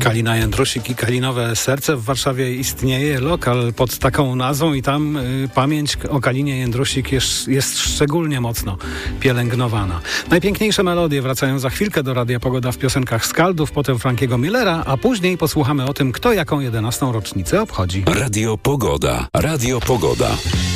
Kalina Jędrusik i Kalinowe Serce. W Warszawie istnieje lokal pod taką nazwą i tam pamięć o Kalinie Jędrusik jest szczególnie mocno pielęgnowana. Najpiękniejsze melodie wracają za chwilkę do Radia Pogoda w piosenkach Skaldów, potem Frankiego Millera, a później posłuchamy o tym, kto jaką 11. rocznicę obchodzi. Radio Pogoda. Radio Pogoda.